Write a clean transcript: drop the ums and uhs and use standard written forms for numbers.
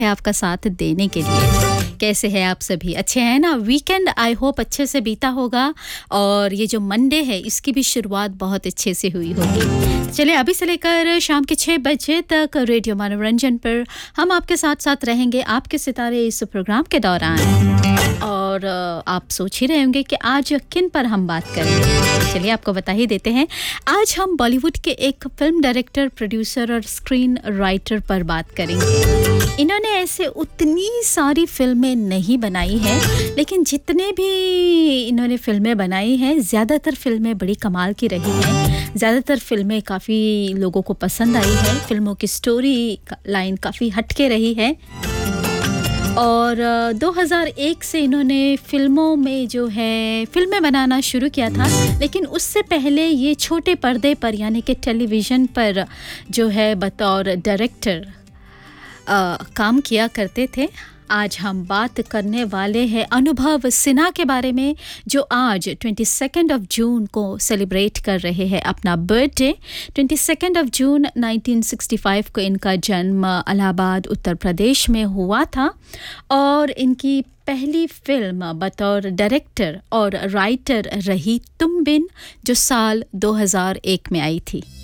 है आपका साथ देने के लिए। कैसे हैं आप सभी? अच्छे हैं ना? वीकेंड आई होप अच्छे से बीता होगा और ये जो मंडे है इसकी भी शुरुआत बहुत अच्छे से हुई होगी। चलिए अभी से लेकर शाम के 6 बजे तक रेडियो मनोरंजन पर हम आपके साथ साथ रहेंगे, आपके सितारे इस प्रोग्राम के दौरान। और आप सोच ही रहे होंगे कि आज किन पर हम बात करेंगे। चलिए आपको बता ही देते हैं, आज हम बॉलीवुड के एक फिल्म डायरेक्टर, प्रोड्यूसर और स्क्रीन राइटर पर बात करेंगे। इन्होंने ऐसे उतनी सारी फिल्में नहीं बनाई हैं, लेकिन जितने भी इन्होंने फिल्में बनाई हैं, ज़्यादातर फिल्में बड़ी कमाल की रही हैं। ज़्यादातर फिल्में काफ़ी लोगों को पसंद आई है। फिल्मों की स्टोरी लाइन काफ़ी हटके रही है। और 2001 से इन्होंने फिल्मों में जो है फिल्में बनाना शुरू किया था, लेकिन उससे पहले ये छोटे पर्दे पर यानी कि टेलीविज़न पर जो है बतौर डायरेक्टर काम किया करते थे। आज हम बात करने वाले हैं अनुभव सिन्हा के बारे में, जो आज 22 जून को सेलिब्रेट कर रहे हैं अपना बर्थडे। 22 जून 1965 को इनका जन्म इलाहाबाद उत्तर प्रदेश में हुआ था और इनकी पहली फिल्म बतौर डायरेक्टर और राइटर रही तुम बिन, जो साल 2001 में आई थी।